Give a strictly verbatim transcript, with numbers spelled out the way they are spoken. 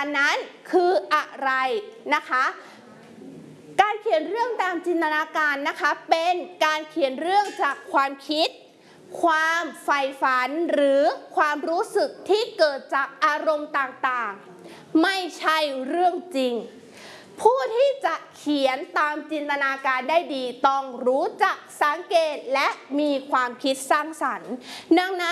นั้นคืออะไรนะคะการเขียนเรื่องตามจินตนาการนะคะเป็นการเขียนเรื่องจากความคิดความใฝ่ฝันหรือความรู้สึกที่เกิดจากอารมณ์ต่างๆไม่ใช่เรื่องจริงผู้ที่จะเขียนตามจินตนาการได้ดีต้องรู้จักสังเกตและมีความคิดสร้างสรรค์ดังนั้น